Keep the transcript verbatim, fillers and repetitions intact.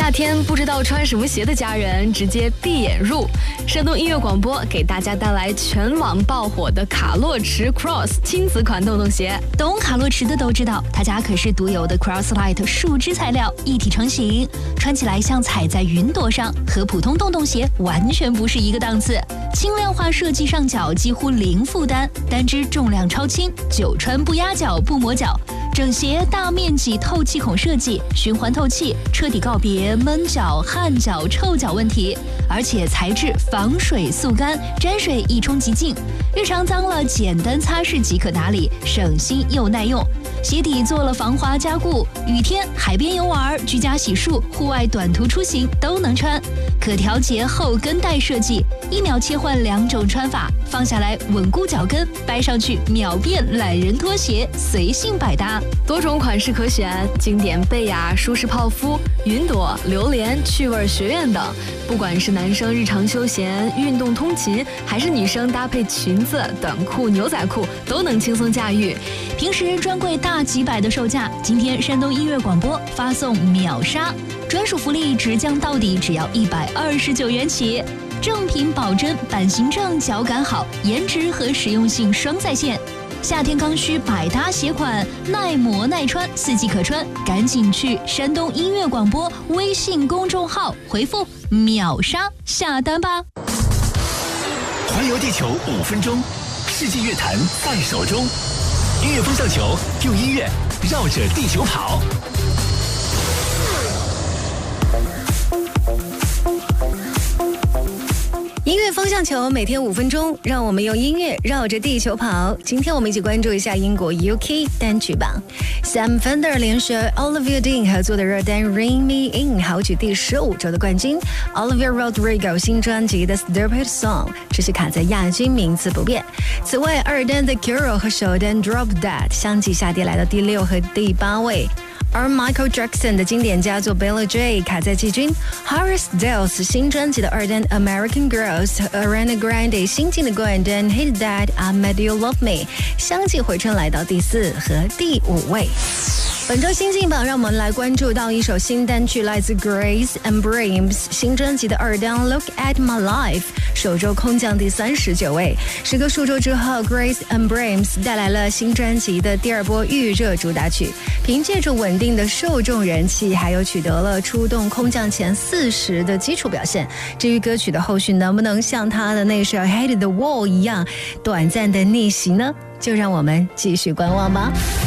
夏天不知道穿什么鞋的家人，直接闭眼入。山东音乐广播给大家带来全网爆火的卡洛驰 Cross 亲子款洞洞鞋。 懂卡洛驰的都知道，他家可是独有的 Crosslight 树脂材料，一体成型，穿起来像踩在云朵上，和普通洞洞鞋完全不是一个档次。轻量化设计上脚几乎零负担，单只重量超轻，久穿不压脚不磨脚。整鞋大面积透气孔设计，循环透气，彻底告别闷脚、汗脚、臭脚问题，而且材质防水速干，沾水一冲即净，日常脏了简单擦拭即可打理，省心又耐用。鞋底做了防滑加固，雨天、海边游玩、居家洗漱、户外短途出行都能穿。可调节后跟带设计，一秒切换两种穿法，放下来稳固脚跟，掰上去秒变懒人拖鞋，随性百搭。 多种款式可选，经典贝雅、舒适泡芙、云朵、榴莲、趣味学院等。不管是男生日常休闲、运动通勤，还是女生搭配裙子、短裤、牛仔裤，都能轻松驾驭。 平时专柜大几百的售价，今天山东音乐广播发送秒杀，专属福利直降到底，只要一百二十九元起。正品保真，版型正，脚感好，颜值和实用性双在线。夏天刚需百搭鞋款，耐磨耐穿，四季可穿，赶紧去山东音乐广播微信公众号回复秒杀下单吧。 环游地球五分钟，世纪乐坛在手中。音乐风向球，用音乐绕着地球跑。 音乐风向球每天五分钟，让我们用音乐绕着地球跑。今天我们一起关注一下英国 U K 单曲榜。Sam Fender 联手 Olivia Dean 合作的热单 Ring Me In 豪取第十五周的冠军。Olivia Rodrigo 新专辑的 Stupid Song 持续卡在亚军，名次不变。此外，二单 The Cure 和首单 Drop That 相继下跌来到第六和第八位。而 Michael Jackson 的经典佳作 Billie Jean 卡在季军。Harry Styles 新专辑的二单 American Girls 和 Ariana Grande 新晋的冠单 Hate That I Made You Love Me 相继回春来到第四和第五位。本周新进榜，让我们来关注到一首新单曲，来自 Grace Abrams 新专辑的二单 Look at My Life 首周空降第三十九位。时隔数周之后， Grace Abrams 带来了新专辑的第二波预热主打曲，凭借着稳定的受众人气，还有取得了出动空降前四十的基础表现。至于歌曲的后续能不能像他的那首 Hate the Wall 一样短暂的逆袭呢？就让我们继续观望吧。